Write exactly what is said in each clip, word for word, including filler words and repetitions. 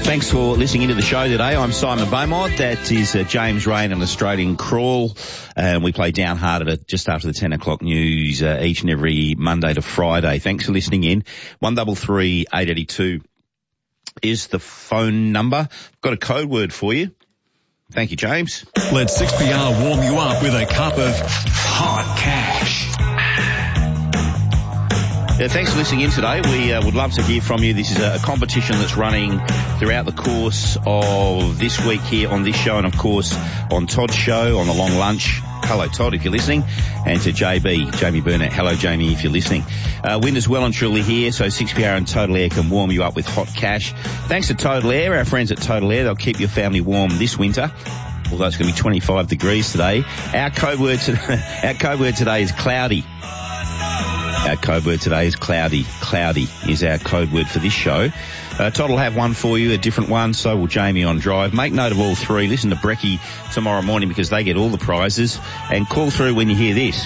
Thanks for listening into the show today. I'm Simon Beaumont. That is uh, James Rain and Australian Crawl. And we play Downhearted at just after the ten o'clock news uh, each and every Monday to Friday. Thanks for listening in. one three three, eight eight two is the phone number. I've got a code word for you. Thank you, James. Let six P R warm you up with a cup of hot cash. Yeah, thanks for listening in today. We uh, would love to hear from you. This is a, a competition that's running throughout the course of this week here on this show and, of course, on Todd's show, on the long lunch. Hello, Todd, if you're listening. And to J B, Jamie Burnett. Hello, Jamie, if you're listening. Uh, wind is well and truly here, so six P R and Total Air can warm you up with hot cash. Thanks to Total Air, our friends at Total Air. They'll keep your family warm this winter, although it's going to be twenty-five degrees today. Our code word, to, our code word today is cloudy. Our code word today is cloudy. Cloudy is our code word for this show. Uh, Todd will have one for you, a different one, so will Jamie on Drive. Make note of all three. Listen to Brecky tomorrow morning because they get all the prizes. And call through when you hear this.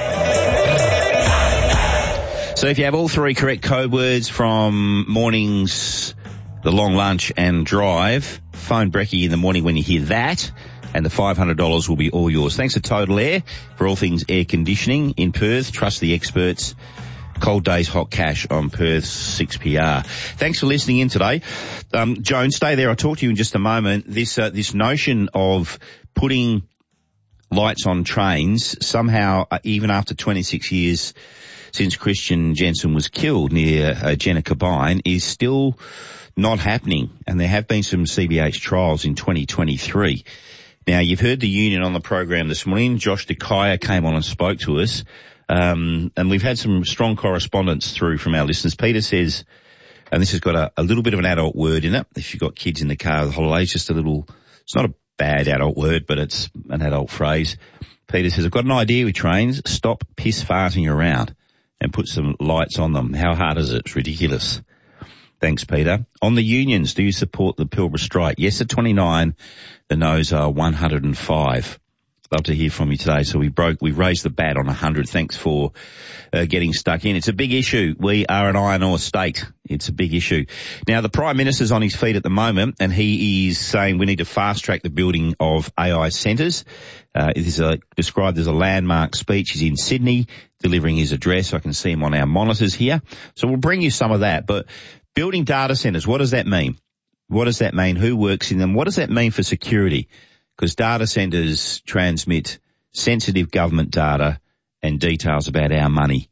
So if you have all three correct code words from mornings, the long lunch and Drive, phone Brecky in the morning when you hear that. And the five hundred dollars will be all yours. Thanks to Total Air for all things air conditioning in Perth. Trust the experts. Cold days, hot cash on Perth's six P R. Thanks for listening in today. Um, Joan, stay there. I'll talk to you in just a moment. This, uh, this notion of putting lights on trains somehow, uh, even after twenty-six years since Christian Jensen was killed near uh, Jenna-Cabine, is still not happening. And there have been some C B H trials in twenty twenty-three. Now, you've heard the union on the program this morning. Josh DeKaya came on and spoke to us. Um, and we've had some strong correspondence through from our listeners. Peter says, and this has got a, a little bit of an adult word in it. If you've got kids in the car the holidays, just a little, it's not a bad adult word, but it's an adult phrase. Peter says, I've got an idea with trains. Stop piss farting around and put some lights on them. How hard is it? It's ridiculous. Thanks, Peter. On the unions, do you support the Pilbara strike? Yes at twenty-nine. The no's are one hundred five. Love to hear from you today. So we broke, we raised the bat on one hundred. Thanks for uh, getting stuck in. It's a big issue. We are an iron ore state. It's a big issue. Now, the Prime Minister's on his feet at the moment, and he is saying we need to fast-track the building of A I centres. Uh, it is a, described as a landmark speech. He's in Sydney delivering his address. I can see him on our monitors here. So we'll bring you some of that. But building data centres, what does that mean? What does that mean? Who works in them? What does that mean for security? Because data centres transmit sensitive government data and details about our money.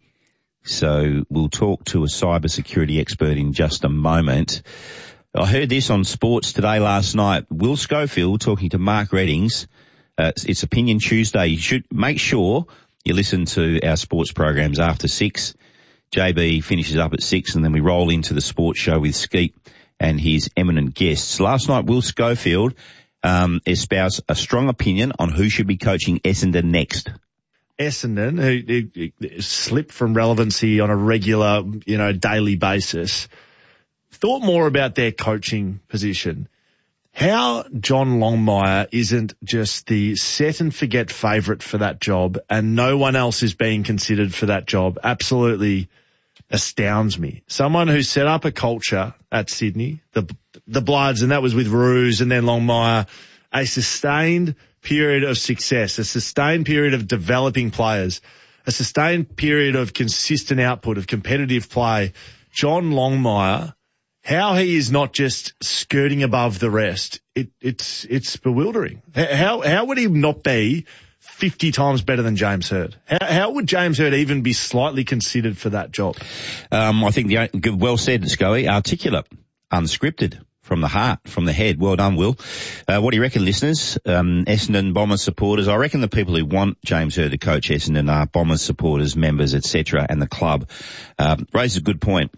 So we'll talk to a cybersecurity expert in just a moment. I heard this on Sports Today last night. Will Schofield talking to Mark Reddings. Uh, it's Opinion Tuesday. You should make sure you listen to our sports programs after six. J B finishes up at six and then we roll into the sports show with Skeet and his eminent guests. Last night, Will Schofield um, espoused a strong opinion on who should be coaching Essendon next. Essendon, who, who slipped from relevancy on a regular, you know, daily basis, thought more about their coaching position. How John Longmire isn't just the set and forget favourite for that job and no one else is being considered for that job absolutely astounds me. Someone who set up a culture at Sydney, the the Bloods, and that was with Roos and then Longmire, a sustained period of success, a sustained period of developing players, a sustained period of consistent output, of competitive play. John Longmire, how he is not just skirting above the rest, it, it's it's bewildering. How how would he not be fifty times better than James Hird? How, how would James Hird even be slightly considered for that job? Um, I think the well said, Scully, articulate, unscripted, from the heart, from the head. Well done, Will. Uh, what do you reckon, listeners? Um, Essendon Bombers supporters. I reckon the people who want James Hird to coach Essendon are Bombers supporters, members, et cetera, and the club. Um, raises a good point.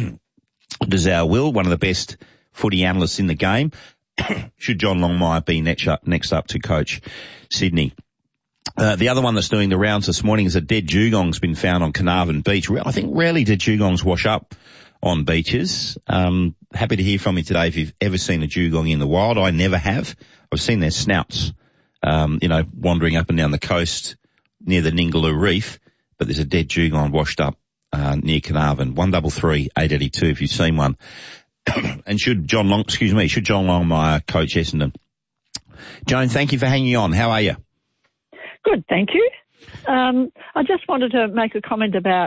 Does our Will, one of the best footy analysts in the game, should John Longmire be next up, next up to coach Sydney? Uh, the other one that's doing the rounds this morning is a dead dugong's been found on Carnarvon Beach. I think rarely do dugongs wash up on beaches. Um, happy to hear from you today if you've ever seen a dugong in the wild. I never have. I've seen their snouts, um, you know, wandering up and down the coast near the Ningaloo Reef, but there's a dead dugong washed up uh, near Carnarvon. one three three, eight eight two if you've seen one. and should John Long, excuse me, should John Longmire coach Essendon? Joan, thank you for hanging on. How are you? Good, thank you. Um, I just wanted to make a comment about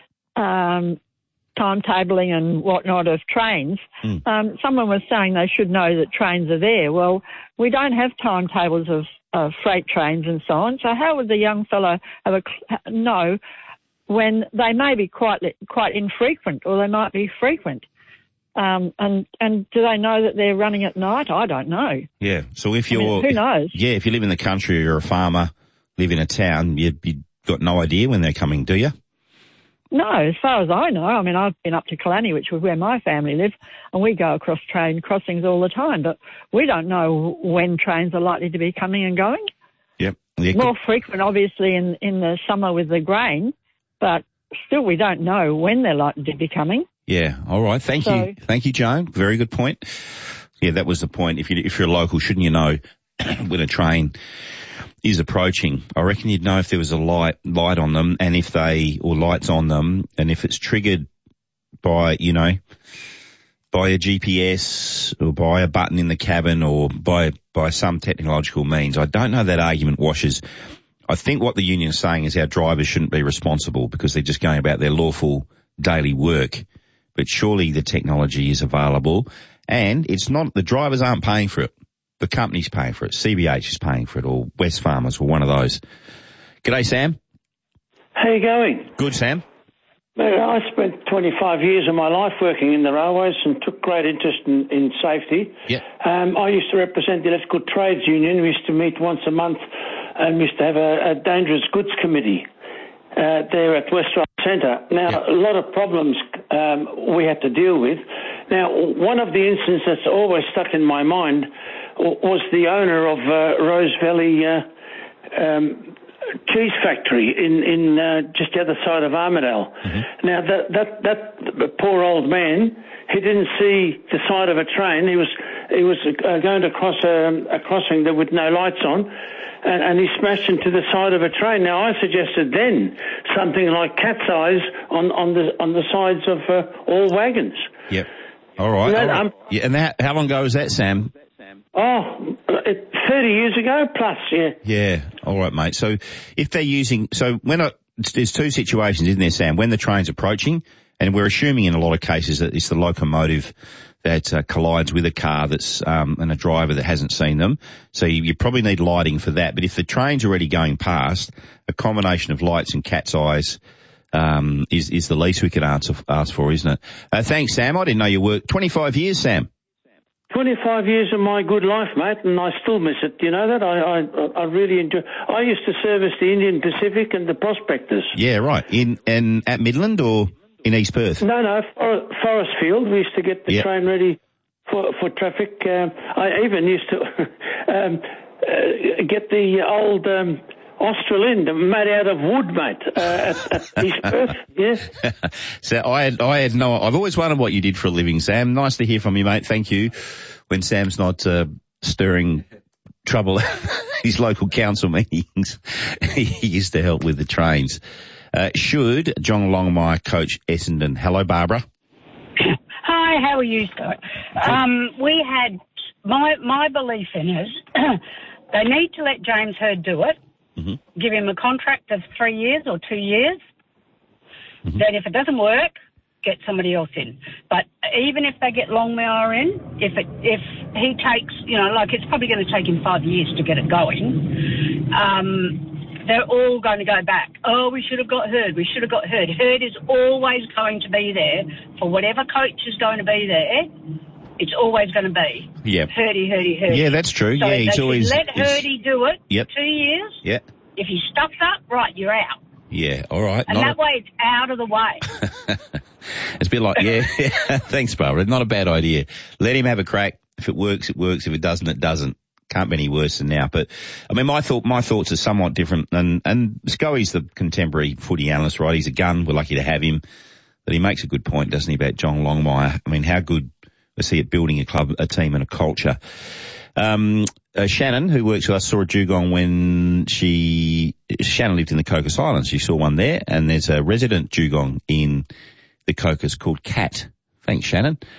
um, timetabling and whatnot of trains. Mm. Um, someone was saying they should know that trains are there. Well, we don't have timetables of, of freight trains and so on. So how would the young fellow have a, know when they may be quite quite infrequent or they might be frequent? Um, and, and do they know that they're running at night? I don't know. Yeah. So if you're, I mean, who knows? Yeah, if you live in the country or you're a farmer, live in a town, you, you've got no idea when they're coming, do you? No, as far as I know. I mean, I've been up to Killarney, which is where my family live, and we go across train crossings all the time, but we don't know when trains are likely to be coming and going. Yep. Yeah. More frequent, obviously, in, in the summer with the grain, but still we don't know when they're likely to be coming. Yeah. All right. Thank so, you. Thank you, Joan. Very good point. Yeah, that was the point. If you if you're local, shouldn't you know when a train is approaching? I reckon you'd know if there was a light light on them, and if they or lights on them, and if it's triggered by you know by a G P S or by a button in the cabin or by by some technological means. I don't know that argument washes. I think what the union is saying is our drivers shouldn't be responsible because they're just going about their lawful daily work. But surely the technology is available, and it's not, the drivers aren't paying for it. The company's paying for it. C B H is paying for it, or West Farmers, or one of those. G'day, Sam. How you going? Good, Sam. Well, I spent twenty-five years of my life working in the railways and took great interest in, in safety. Yeah. Um, I used to represent the Electrical Trades Union. We used to meet once a month, and we used to have a, a dangerous goods committee uh, there at West Rail Centre. Now, yeah. a lot of problems um, we had to deal with. Now, one of the incidents that's always stuck in my mind was the owner of uh, Rose Valley uh, um, cheese factory in, in uh, just the other side of Armidale. Mm-hmm. Now, that, that, that poor old man, he didn't see the side of a train. He was he was uh, going to cross a, a crossing there with no lights on, and, and he smashed into the side of a train. Now, I suggested then something like cat's eyes on, on the on the sides of uh, all wagons. Yep. All right. You know, all right. um, Yeah, and that, how long ago was that, Sam? Oh, thirty years ago plus, yeah. Yeah. All right, mate. So if they're using, so when I, there's two situations, isn't there, Sam? When the train's approaching, and we're assuming in a lot of cases that it's the locomotive that uh, collides with a car that's, um, and a driver that hasn't seen them. So you, you probably need lighting for that. But if the train's already going past, a combination of lights and cat's eyes, um, is, is the least we could answer, ask for, isn't it? Uh, thanks, Sam. I didn't know you worked twenty-five years, Sam. twenty-five years of my good life, mate, and I still miss it. You know that? I, I, I really enjoy. I used to service the Indian Pacific and the prospectors. Yeah, right. In, and at Midland or in East Perth? No, no, For, Forest Field. We used to get the yep. train ready for, for traffic. Um, I even used to um, uh, get the old um, Australind made out of wood, mate, uh, at, at East Perth. Yeah. So I had, I had no, I've always wondered what you did for a living, Sam. Nice to hear from you, mate. Thank you. When Sam's not uh, stirring trouble at his local council meetings, he used to help with the trains. Uh, should John Longmire coach Essendon? Hello, Barbara. Hi, how are you, sir? Um, we had, my my belief in it, they need to let James Hird do it, mm-hmm. give him a contract of three years or two years, mm-hmm. then if it doesn't work, get somebody else in. But even if they get Longmire in, if it if he takes, you know, like it's probably going to take him five years to get it going, um, they're all going to go back. Oh, we should have got Hird. We should have got Hird. Hird is always going to be there for whatever coach is going to be there. It's always going to be. Yeah. Hurdy, hurdy, hurdy. Yeah, that's true. So yeah, he's they always. Let Hurdy do it. Yep. Two years. Yeah. If he stuffs up, right, you're out. Yeah. All right. And Not that a... way, it's out of the way. It's a bit like, yeah. Thanks, Barbara. Not a bad idea. Let him have a crack. If it works, it works. If it doesn't, it doesn't. Can't be any worse than now. But I mean, my thought, my thoughts are somewhat different. And and Scully's the contemporary footy analyst, right? He's a gun. We're lucky to have him. But he makes a good point, doesn't he, about John Longmire? I mean, how good was he at building a club, a team, and a culture? Um, uh, Shannon, who works with us, saw a dugong when she Shannon lived in the Cocos Islands. She saw one there, and there's a resident dugong in the Cocos called Cat. Thanks, Shannon.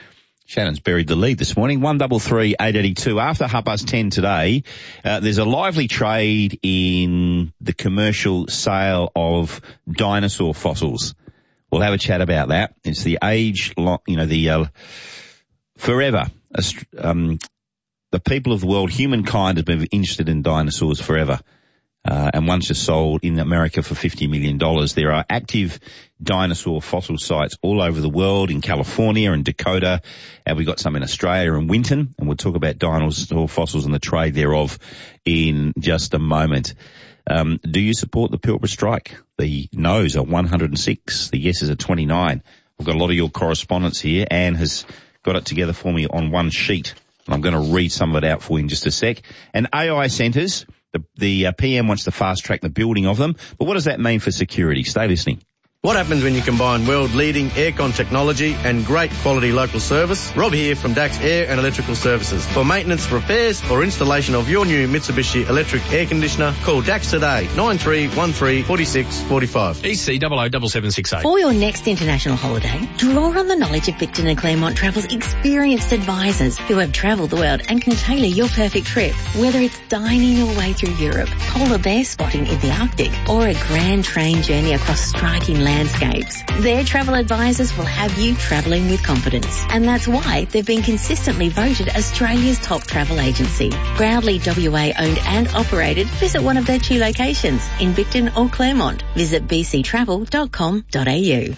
Shannon's buried the lead this morning, one double three eight eighty two. After half past ten today, uh, there's a lively trade in the commercial sale of dinosaur fossils. We'll have a chat about that. It's the age, you know, the uh, forever. Um, the people of the world, humankind has been interested in dinosaurs forever. Uh, and one's just sold in America for fifty million dollars. There are active dinosaur fossil sites all over the world, in California and Dakota, and we've got some in Australia and Winton, and we'll talk about dinosaur fossils and the trade thereof in just a moment. Um, do you support the Pilbara strike? The no's are one hundred six, the yeses are twenty-nine. I've got a lot of your correspondence here. Anne has got it together for me on one sheet, and I'm going to read some of it out for you in just a sec. And A I centres, The, the uh, P M wants to fast-track the building of them. But what does that mean for security? Stay listening. What happens when you combine world-leading aircon technology and great quality local service? Rob here from Dax Air and Electrical Services. For maintenance, repairs or installation of your new Mitsubishi electric air conditioner, call Dax today, nine three one three, four six four five. E C double O double seven six eight. For your next international holiday, draw on the knowledge of Victon and Claremont Travel's experienced advisors who have travelled the world and can tailor your perfect trip. Whether it's dining your way through Europe, polar bear spotting in the Arctic, or a grand train journey across striking landscapes, their travel advisors will have you travelling with confidence. And that's why they've been consistently voted Australia's top travel agency. Proudly W A owned and operated, visit one of their two locations in Victon or Claremont. Visit b c travel dot com dot a u.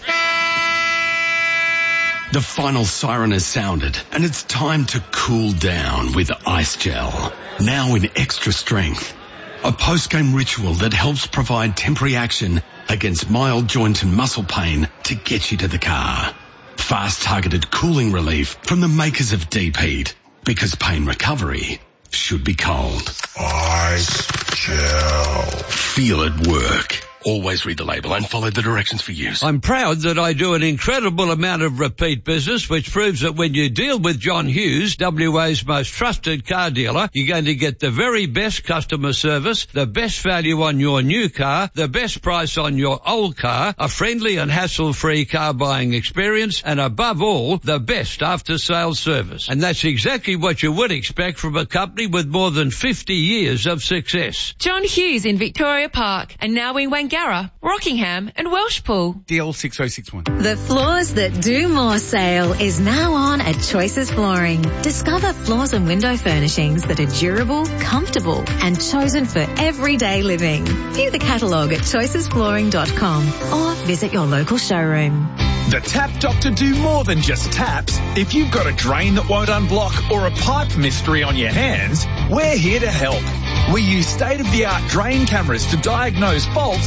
The final siren has sounded, and it's time to cool down with Ice Gel. Now in extra strength. A post-game ritual that helps provide temporary action against mild joint and muscle pain to get you to the car. Fast targeted cooling relief from the makers of Deep Heat, because pain recovery should be cold. Ice Gel. Feel it work. Always read the label and follow the directions for use. I'm proud that I do an incredible amount of repeat business, which proves that when you deal with John Hughes, W A's most trusted car dealer, you're going to get the very best customer service, the best value on your new car, the best price on your old car, a friendly and hassle-free car buying experience, and above all, the best after-sales service. And that's exactly what you would expect from a company with more than fifty years of success. John Hughes in Victoria Park, and now in Wangara, Rockingham and Welshpool. D L six oh six one. The Floors That Do More sale is now on at Choices Flooring. Discover floors and window furnishings that are durable, comfortable and chosen for everyday living. View the catalogue at choices flooring dot com or visit your local showroom. The Tap Doctor do more than just taps. If you've got a drain that won't unblock or a pipe mystery on your hands, we're here to help. We use state-of-the-art drain cameras to diagnose faults